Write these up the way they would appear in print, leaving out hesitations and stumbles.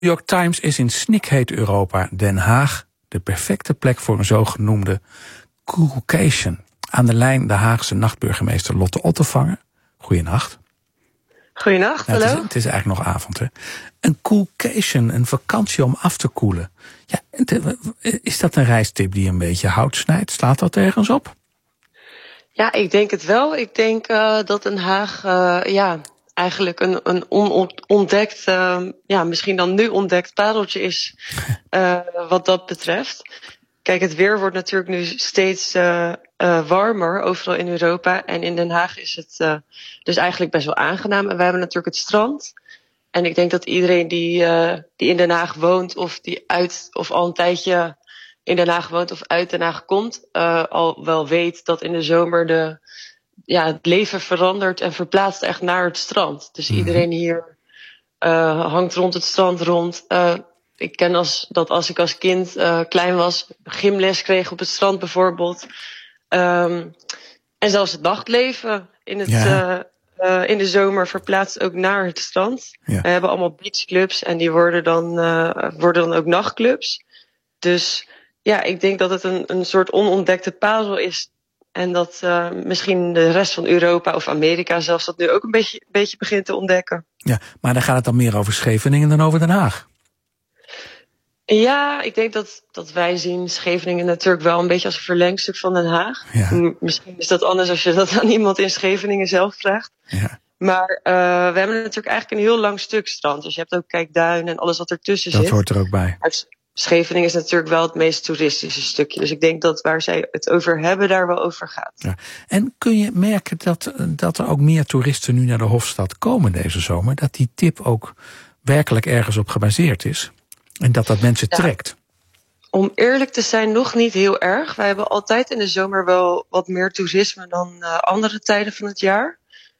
New York Times is in snikheet Europa. Den Haag, de perfecte plek voor een zogenoemde coolcation. Aan de lijn de Haagse nachtburgemeester Lotte Ottevanger. Goeienacht. Goeienacht, hallo. Het is eigenlijk nog avond, hè. Een coolcation, een vakantie om af te koelen. Ja, is dat een reistip die een beetje hout snijdt? Slaat dat ergens op? Ja, ik denk het wel. Ik denk dat Den Haag eigenlijk een onontdekt, misschien dan nu ontdekt pareltje is wat dat betreft. Kijk, het weer wordt natuurlijk nu steeds warmer overal in Europa. En in Den Haag is het dus eigenlijk best wel aangenaam. En wij hebben natuurlijk het strand. En ik denk dat iedereen die in Den Haag woont of al een tijdje in Den Haag woont of uit Den Haag komt, al wel weet dat in de zomer het leven verandert en verplaatst echt naar het strand. Dus iedereen hier hangt rond het strand rond. Ik ken als ik als kind klein was, gymles kreeg op het strand bijvoorbeeld. En zelfs het nachtleven in de zomer verplaatst ook naar het strand. Ja. We hebben allemaal beachclubs en die worden dan ook nachtclubs. Dus ja, ik denk dat het een soort onontdekte parel is. En dat misschien de rest van Europa of Amerika zelfs dat nu ook een beetje begint te ontdekken. Ja, maar dan gaat het dan meer over Scheveningen dan over Den Haag. Ja, ik denk dat wij zien Scheveningen natuurlijk wel een beetje als een verlengstuk van Den Haag. Ja. Misschien is dat anders als je dat aan iemand in Scheveningen zelf vraagt. Ja. Maar we hebben natuurlijk eigenlijk een heel lang stuk strand. Dus je hebt ook Kijkduin en alles wat ertussen zit. Dat hoort er ook bij. Maar Scheveningen is natuurlijk wel het meest toeristische stukje. Dus ik denk dat waar zij het over hebben, daar wel over gaat. Ja. En kun je merken dat er ook meer toeristen nu naar de Hofstad komen deze zomer? Dat die tip ook werkelijk ergens op gebaseerd is? En dat mensen trekt? Om eerlijk te zijn, nog niet heel erg. Wij hebben altijd in de zomer wel wat meer toerisme dan andere tijden van het jaar.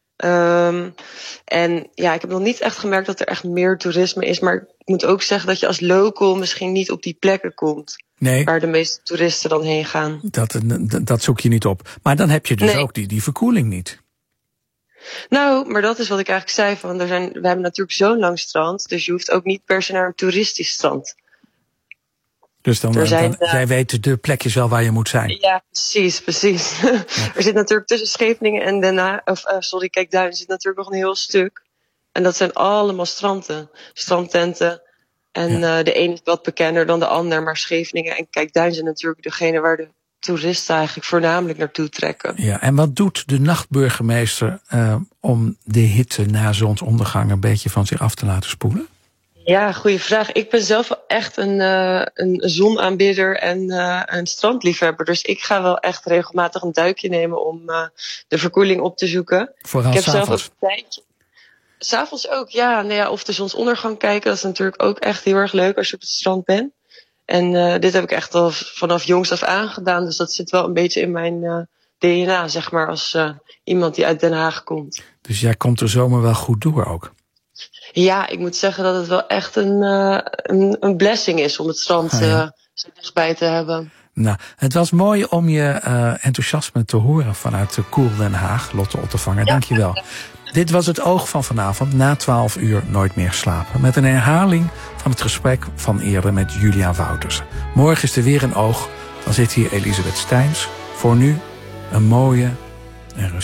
En ja, ik heb nog niet echt gemerkt dat er echt meer toerisme is. Maar ik moet ook zeggen dat je als local misschien niet op die plekken komt. Nee. Waar de meeste toeristen dan heen gaan. Dat zoek je niet op. Maar dan heb je dus ook die verkoeling niet. Nou, maar dat is wat ik eigenlijk zei. We hebben natuurlijk zo'n lang strand. Dus je hoeft ook niet per se naar een toeristisch strand. Dus jij weet de plekjes wel waar je moet zijn. Ja, precies. Ja. Er zit natuurlijk tussen Scheveningen en Kijkduin zit natuurlijk nog een heel stuk. En dat zijn allemaal strandtenten. En de een is wat bekender dan de ander. Maar Scheveningen en Kijkduin zijn natuurlijk degene waar de toeristen eigenlijk voornamelijk naartoe trekken. Ja, en wat doet de nachtburgemeester om de hitte na zonsondergang een beetje van zich af te laten spoelen? Ja, goede vraag. Ik ben zelf wel echt een zonaanbidder en een strandliefhebber. Dus ik ga wel echt regelmatig een duikje nemen om de verkoeling op te zoeken. Vooral ik heb 's avonds. Zelf ook een tijdje. 's Avonds ook, ja. Of de zonsondergang kijken, dat is natuurlijk ook echt heel erg leuk als je op het strand bent. En dit heb ik echt al vanaf jongs af aan gedaan. Dus dat zit wel een beetje in mijn DNA, zeg maar, als iemand die uit Den Haag komt. Dus jij komt de zomer wel goed door ook? Ja, ik moet zeggen dat het wel echt een blessing is om het strand zo dichtbij te hebben. Nou, het was mooi om je enthousiasme te horen vanuit de Cool Den Haag, Lotte Ottevanger. Dank je wel. Dit was het Oog van vanavond, na 12 uur Nooit meer slapen. Met een herhaling van het gesprek van eerder met Julia Wouters. Morgen is er weer een Oog. Dan zit hier Elisabeth Steins. Voor nu een mooie en